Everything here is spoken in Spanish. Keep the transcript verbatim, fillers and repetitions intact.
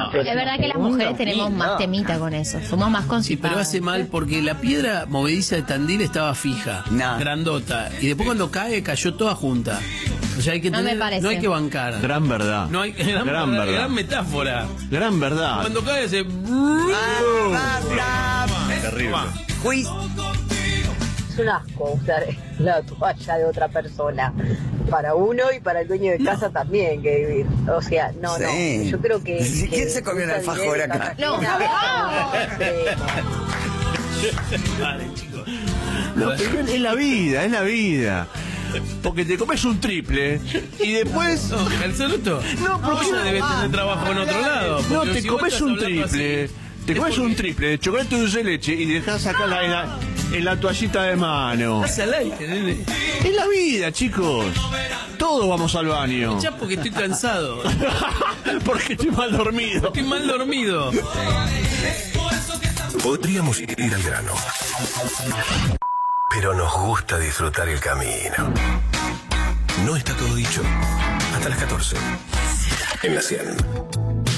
No. Es verdad que las mujeres tenemos más temita con eso. Somos más Sí, constipadas. pero hace mal porque la piedra movediza de Tandil estaba fija, No. grandota, y después cuando cae cayó toda junta. O sea, hay que No me tener, parece. no hay que bancar. Gran verdad. No hay gran, gran verdad. gran metáfora. Gran verdad. Cuando cae se Terrible. Juicio. Es un asco usar la toalla de otra persona. Para uno y para el dueño de casa también. Que, o sea, no, Sí. no. Yo creo que. ¿Quién que se comió el usa alfajor dinero acá? y No, capaz- Vale, chicos. No, pero es la vida, es la vida. Porque te comes un triple y después. No, Calzoluto. No, Vos porque ya debes tener trabajo en otro lado. No, porque te si vos comes estás un hablando triple. así, Te es comes porque un triple de chocolate dulce de leche y dejás acá la, en, la, en la toallita de mano. Estás al aire, nene. Es la vida, chicos. Todos vamos al baño. Ya porque estoy cansado. Porque estoy mal dormido. Estoy mal dormido. Podríamos ir al grano, pero nos gusta disfrutar el camino. No está todo dicho. Hasta las catorce. En la cien.